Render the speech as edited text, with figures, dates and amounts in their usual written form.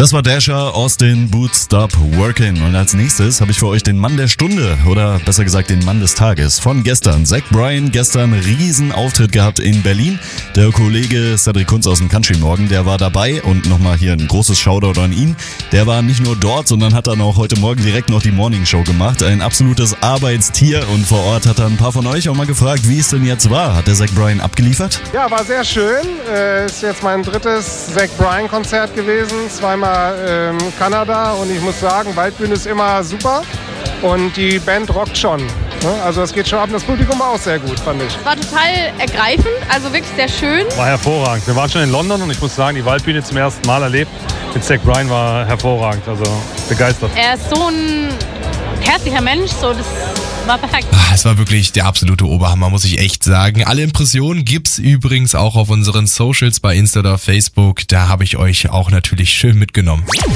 Das war Dasher, Austin, Boots Stop Working. Und als nächstes habe ich für euch den Mann der Stunde oder besser gesagt den Mann des Tages von gestern. Zach Bryan, gestern riesen Auftritt gehabt in Berlin. Der Kollege Cedric Kunz aus dem Country Morgen, der war dabei und nochmal hier ein großes Shoutout an ihn. Der war nicht nur dort, sondern hat dann auch heute Morgen direkt noch die Morning Show gemacht. Ein absolutes Arbeitstier und vor Ort hat er ein paar von euch auch mal gefragt, wie es denn jetzt war. Hat der Zach Bryan abgeliefert? Ja, war sehr schön. Ist jetzt mein drittes Zach Bryan Konzert gewesen. Zweimal Kanada und ich muss sagen, Waldbühne ist immer super und die Band rockt schon. Also es geht schon ab, das Publikum war auch sehr gut, fand ich. War total ergreifend, also wirklich sehr schön. War hervorragend. Wir waren schon in London und ich muss sagen, die Waldbühne zum ersten Mal erlebt mit Zach Bryan war hervorragend, also begeistert. Er ist so ein herzlicher Mensch, so das war perfekt. Es war wirklich der absolute Oberhammer, muss ich echt sagen. Alle Impressionen gibt's übrigens auch auf unseren Socials bei Insta oder Facebook. Da habe ich euch auch natürlich schön mitgenommen.